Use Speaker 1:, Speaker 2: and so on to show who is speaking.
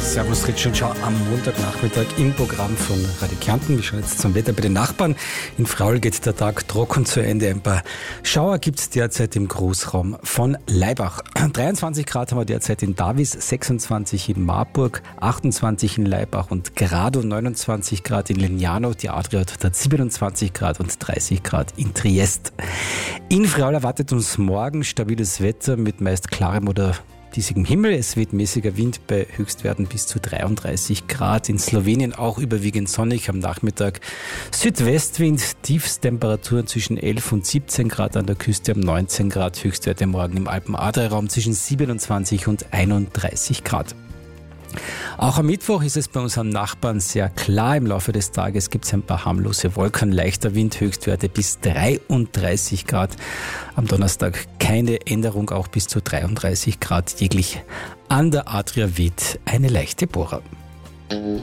Speaker 1: Servus Richard, schau am Montagnachmittag im Programm von Radio Kärnten. Wir schauen jetzt zum Wetter bei den Nachbarn. In Fraul geht der Tag trocken zu Ende. Ein paar Schauer gibt es derzeit im Großraum von Laibach. 23 Grad haben wir derzeit in Davis, 26 in Marburg, 28 in Laibach und Grado, 29 Grad in Lignano. Die Adria hat 27 Grad und 30 Grad in Triest. In Fraul erwartet uns morgen stabiles Wetter mit meist klarem oder diesigem Himmel. Es weht mäßiger Wind bei Höchstwerten bis zu 33 Grad. In Slowenien auch überwiegend sonnig am Nachmittag. Südwestwind, Tiefstemperaturen zwischen 11 und 17 Grad an der Küste, am 19 Grad. Höchstwerte morgen im Alpen-Adria-Raum zwischen 27 und 31 Grad. Auch am Mittwoch ist es bei unseren Nachbarn sehr klar. Im Laufe des Tages gibt es ein paar harmlose Wolken, leichter Wind, Höchstwerte bis 33 Grad. Am Donnerstag keine Änderung, auch bis zu 33 Grad. Täglich an der Adria weht eine leichte Bohrer.